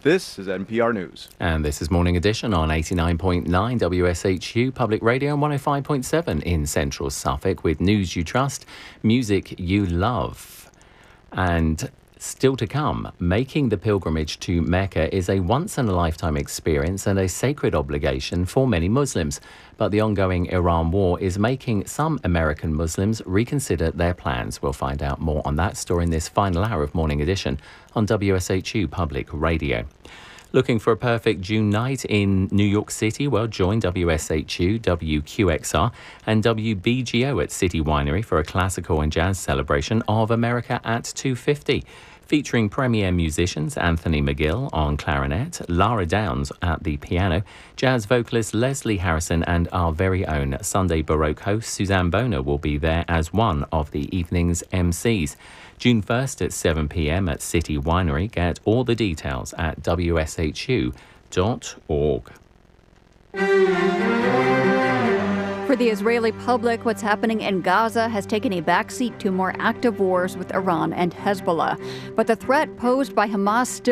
This is NPR News. And this is Morning Edition on 89.9 WSHU Public Radio and 105.7 in Central Suffolk with news you trust, music you love. And still to come, making the pilgrimage to Mecca is a once-in-a-lifetime experience and a sacred obligation for many Muslims. But the ongoing Iran war is making some American Muslims reconsider their plans. We'll find out more on that story in this final hour of Morning Edition on WSHU Public Radio. Looking for a perfect June night in New York City? Well, join WSHU, WQXR and WBGO at City Winery for a classical and jazz celebration of America at 250. Featuring premier musicians Anthony McGill on clarinet, Lara Downs at the piano, jazz vocalist Leslie Harrison and our very own Sunday Baroque host Suzanne Boner will be there as one of the evening's MCs. June 1st at 7 p.m. at City Winery. Get all the details at wshu.org. For the Israeli public, what's happening in Gaza has taken a backseat to more active wars with Iran and Hezbollah. But the threat posed by Hamas still